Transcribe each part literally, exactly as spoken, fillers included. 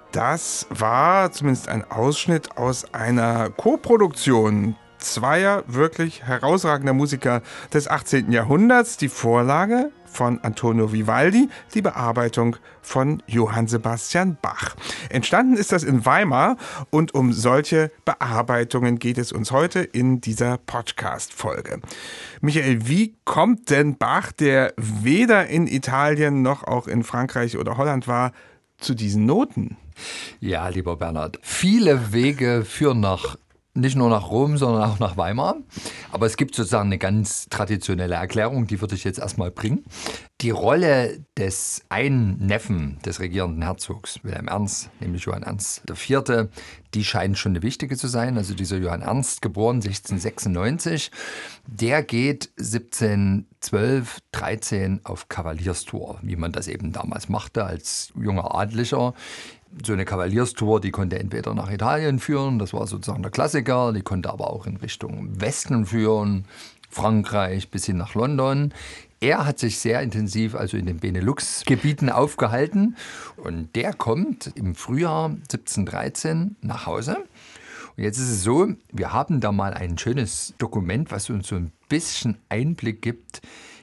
Das war zumindest ein Ausschnitt aus einer Koproduktion zweier wirklich herausragender Musiker des achtzehnten Jahrhunderts. Die Vorlage von Antonio Vivaldi, die Bearbeitung von Johann Sebastian Bach. Entstanden ist das in Weimar und um solche Bearbeitungen geht es uns heute in dieser Podcast-Folge. Michael, wie kommt denn Bach, der weder in Italien noch auch in Frankreich oder Holland war, zu diesen Noten? Ja, lieber Bernhard, viele Wege führen nach nicht nur nach Rom, sondern auch nach Weimar. Aber es gibt sozusagen eine ganz traditionelle Erklärung, die würde ich jetzt erstmal bringen. Die Rolle des einen Neffen des regierenden Herzogs, Wilhelm Ernst, nämlich Johann Ernst der Vierte., die scheint schon eine wichtige zu sein. Also dieser Johann Ernst, geboren sechzehnhundertsechsundneunzig, der geht siebzehnhundertzwölf, dreizehn auf Kavalierstour, wie man das eben damals machte als junger Adliger. So eine Kavalierstour, die konnte entweder nach Italien führen, das war sozusagen der Klassiker, die konnte aber auch in Richtung Westen führen, Frankreich bis hin nach London. Er hat sich sehr intensiv also in den Benelux-Gebieten aufgehalten und der kommt im Frühjahr siebzehnhundertdreizehn nach Hause. Und jetzt ist es so, wir haben da mal ein schönes Dokument, was uns so ein bisschen Einblick gibt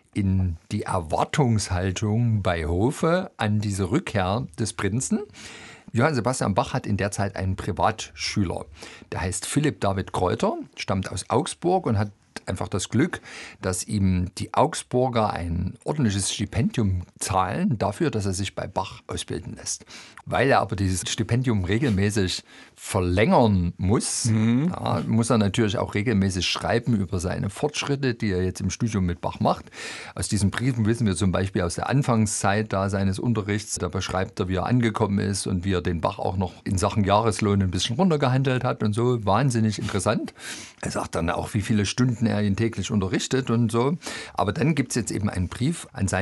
in die Erwartungshaltung bei Hofe an diese Rückkehr des Prinzen. Johann Sebastian Bach hat in der Zeit einen Privatschüler. Der heißt Philipp David Kräuter, stammt aus Augsburg und hat einfach das Glück, dass ihm die Augsburger ein ordentliches Stipendium zahlen dafür, dass er sich bei Bach ausbilden lässt. Weil er aber dieses Stipendium regelmäßig verlängern muss, mhm. ja, muss er natürlich auch regelmäßig schreiben über seine Fortschritte, die er jetzt im Studium mit Bach macht. Aus diesen Briefen wissen wir zum Beispiel aus der Anfangszeit da seines Unterrichts, da beschreibt er, wie er angekommen ist und wie er den Bach auch noch in Sachen Jahreslohn ein bisschen runtergehandelt hat und so. Wahnsinnig interessant. Er sagt dann auch, wie viele Stunden er ihn täglich unterrichtet und so. Aber dann gibt es jetzt eben einen Brief an seinen